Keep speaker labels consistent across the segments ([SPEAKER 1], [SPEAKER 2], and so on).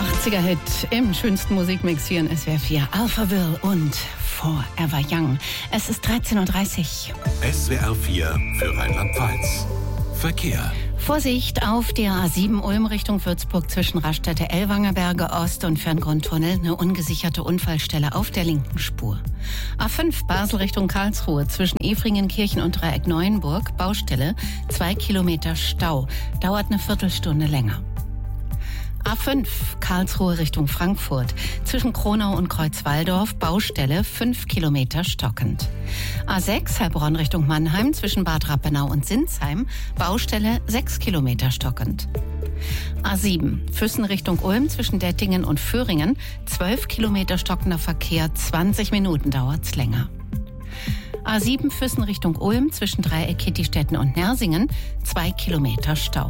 [SPEAKER 1] 80er-Hit im schönsten Musikmix hier in SWR 4. Alphaville und Forever Young. Es ist 13:30 Uhr.
[SPEAKER 2] SWR 4 für Rheinland-Pfalz. Verkehr.
[SPEAKER 1] Vorsicht auf der A7 Ulm Richtung Würzburg zwischen Raststätte Ellwangerberge Ost und Ferngrundtunnel. Eine ungesicherte Unfallstelle auf der linken Spur. A5 Basel Richtung Karlsruhe zwischen Efringenkirchen und Dreieck Neuenburg. Baustelle, 2 Kilometer Stau. Dauert eine Viertelstunde länger. A5 Karlsruhe Richtung Frankfurt zwischen Kronau und Kreuzwaldorf. Baustelle, 5 Kilometer stockend. A6 Heilbronn Richtung Mannheim zwischen Bad Rappenau und Sinsheim. Baustelle, 6 Kilometer stockend. A7 Füssen Richtung Ulm zwischen Dettingen und Föhringen. 12 Kilometer stockender Verkehr, 20 Minuten dauert's länger. A7 Füssen Richtung Ulm zwischen Dreieck Kittistetten und Nersingen. 2 Kilometer Stau.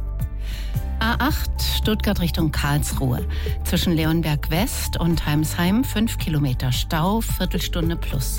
[SPEAKER 1] A8 Stuttgart Richtung Karlsruhe zwischen Leonberg West und Heimsheim 5 Kilometer Stau, Viertelstunde plus.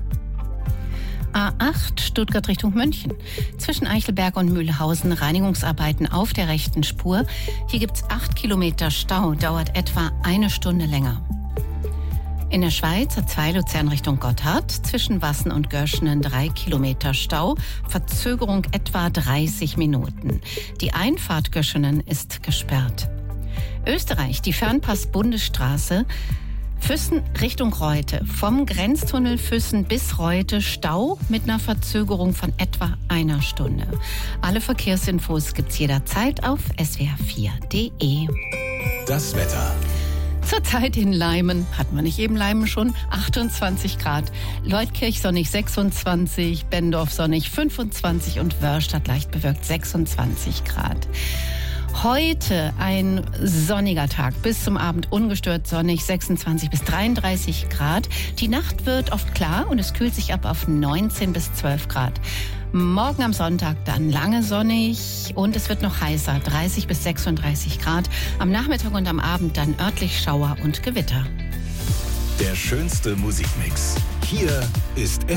[SPEAKER 1] A8 Stuttgart Richtung München zwischen Eichelberg und Mühlhausen Reinigungsarbeiten auf der rechten Spur. Hier gibt's 8 Kilometer Stau, dauert etwa eine Stunde länger. In der Schweiz A2 Luzern Richtung Gotthard zwischen Wassen und Görschenen 3 Kilometer Stau, Verzögerung etwa 30 Minuten. Die Einfahrt Göschenen ist gesperrt. Österreich, die Fernpass-Bundesstraße, Füssen Richtung Reute. Vom Grenztunnel Füssen bis Reute Stau mit einer Verzögerung von etwa einer Stunde. Alle Verkehrsinfos gibt's jederzeit auf swr4.de.
[SPEAKER 2] Das Wetter.
[SPEAKER 1] Zurzeit in Leimen, hatten wir nicht eben Leimen schon, 28 Grad. Leutkirch sonnig 26, Bendorf sonnig 25 und Wörrstadt leicht bewölkt 26 Grad. Heute ein sonniger Tag, bis zum Abend ungestört sonnig, 26 bis 33 Grad. Die Nacht wird oft klar und es kühlt sich ab auf 19 bis 12 Grad. Morgen am Sonntag dann lange sonnig und es wird noch heißer, 30 bis 36 Grad. Am Nachmittag und am Abend dann örtlich Schauer und Gewitter.
[SPEAKER 2] Der schönste Musikmix. Hier ist